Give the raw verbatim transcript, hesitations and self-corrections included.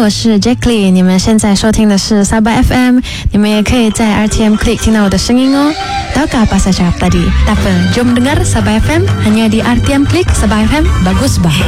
我是 Jacqueline， 你们现在收听的是Sabah F M， 你们也可以在 R T M Klik 听到我的声音哦。Tahukah apa saya cakap tadi? Tak apa, jom dengar Sabah F M hanya di R T M Klik. Sabah F M, bagus bah.